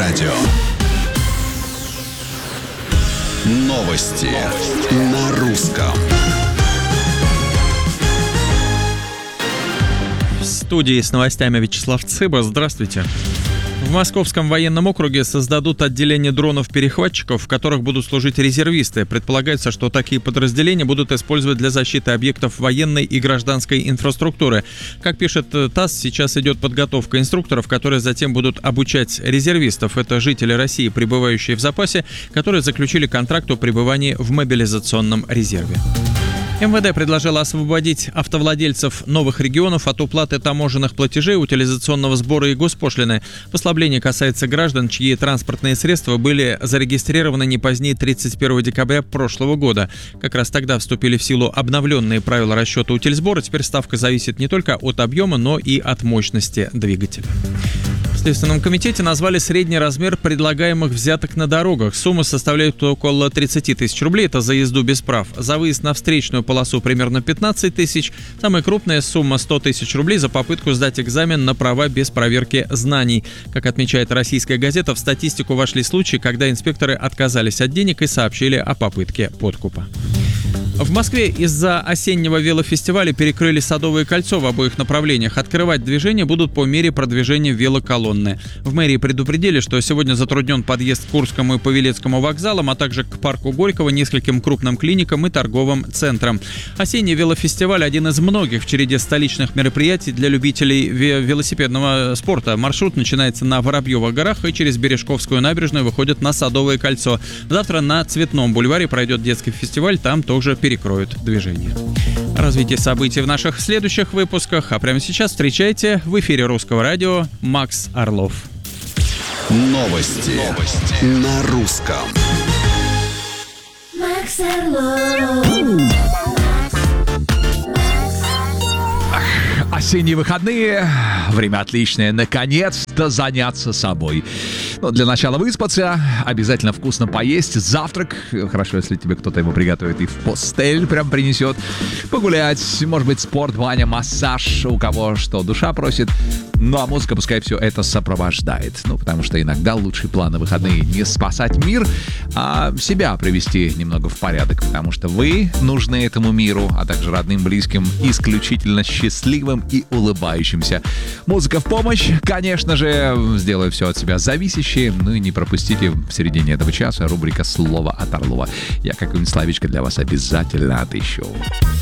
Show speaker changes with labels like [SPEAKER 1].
[SPEAKER 1] радио. Новости на русском.
[SPEAKER 2] В студии с новостями Вячеслав Цыба. Здравствуйте. В Московском военном округе создадут отделение дронов-перехватчиков, в которых будут служить резервисты. Предполагается, что такие подразделения будут использовать для защиты объектов военной и гражданской инфраструктуры. Как пишет ТАСС, сейчас идет подготовка инструкторов, которые затем будут обучать резервистов. Это жители России, пребывающие в запасе, которые заключили контракт о пребывании в мобилизационном резерве. МВД предложило освободить автовладельцев новых регионов от уплаты таможенных платежей, утилизационного сбора и госпошлины. Послабление касается граждан, чьи транспортные средства были зарегистрированы не позднее 31 декабря прошлого года. Как раз тогда вступили в силу обновленные правила расчета утильсбора. Теперь ставка зависит не только от объема, но и от мощности двигателя. В Следственном комитете назвали средний размер предлагаемых взяток на дорогах. Сумма составляет около 30 тысяч рублей. Это за езду без прав. За выезд на встречную полосу примерно 15 тысяч. Самая крупная сумма — 100 тысяч рублей за попытку сдать экзамен на права без проверки знаний. Как отмечает «Российская газета», в статистику вошли случаи, когда инспекторы отказались от денег и сообщили о попытке подкупа. В Москве из-за осеннего велофестиваля перекрыли Садовое кольцо в обоих направлениях. Открывать движение будут по мере продвижения велоколонны. В мэрии предупредили, что сегодня затруднен подъезд к Курскому и Павелецкому вокзалам, а также к парку Горького, нескольким крупным клиникам и торговым центрам. Осенний велофестиваль — один из многих в череде столичных мероприятий для любителей велосипедного спорта. Маршрут начинается на Воробьевых горах и через Бережковскую набережную выходит на Садовое кольцо. Завтра на Цветном бульваре пройдет детский фестиваль, там тоже перекроют движение. Развитие событий в наших следующих выпусках. А прямо сейчас встречайте в эфире Русского радио Макс Орлов.
[SPEAKER 1] Новости на русском.
[SPEAKER 3] Макс Орлов.
[SPEAKER 4] Осенние выходные, время отличное, наконец-то заняться собой. Но для начала выспаться, обязательно вкусно поесть, завтрак, хорошо, если тебе кто-то его приготовит и в постель прям принесет, погулять, может быть, спорт, баня, массаж, у кого что душа просит. Ну а музыка пускай все это сопровождает, потому что иногда лучший план на выходные не спасать мир, а себя привести немного в порядок, потому что вы нужны этому миру, а также родным, близким, исключительно счастливым и улыбающимся. Музыка в помощь, конечно же, сделаю все от себя зависящее. Ну и не пропустите в середине этого часа рубрика «Слово от Орлова». Я какую-нибудь словечко для вас обязательно отыщу.